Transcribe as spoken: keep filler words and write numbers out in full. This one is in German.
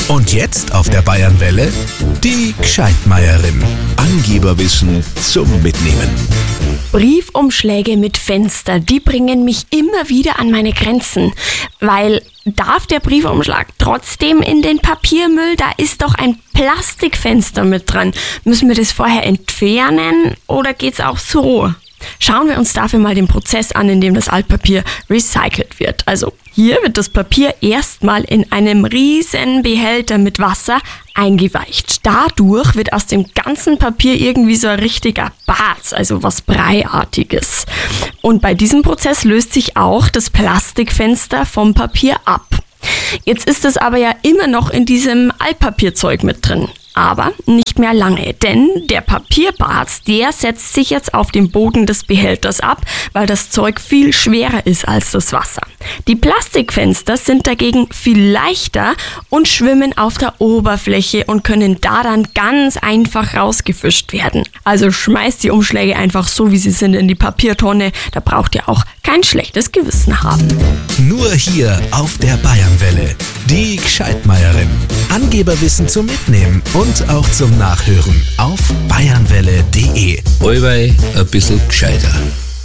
Und jetzt auf der Bayernwelle die Gscheitmeierin. Angeberwissen zum Mitnehmen. Briefumschläge mit Fenster, die bringen mich immer wieder an meine Grenzen. Weil darf der Briefumschlag trotzdem in den Papiermüll? Da ist doch ein Plastikfenster mit dran. Müssen wir das vorher entfernen oder geht's auch so? Schauen wir uns dafür mal den Prozess an, in dem das Altpapier recycelt wird. Also hier wird das Papier erstmal in einem riesen Behälter mit Wasser eingeweicht. Dadurch wird aus dem ganzen Papier irgendwie so ein richtiger Bad, also was Breiartiges. Und bei diesem Prozess löst sich auch das Plastikfenster vom Papier ab. Jetzt ist es aber ja immer noch in diesem Altpapierzeug mit drin. Aber nicht mehr lange, denn der Papierbart, der setzt sich jetzt auf den Boden des Behälters ab, weil das Zeug viel schwerer ist als das Wasser. Die Plastikfenster sind dagegen viel leichter und schwimmen auf der Oberfläche und können da dann ganz einfach rausgefischt werden. Also schmeißt die Umschläge einfach so, wie sie sind, in die Papiertonne. Da braucht ihr auch kein schlechtes Gewissen haben. Nur hier auf der Bayernwelle. Die Gscheitmeierin. Angeberwissen zum Mitnehmen und auch zum Nachhören auf bayernwelle punkt de. Allweil ein bisschen gescheiter.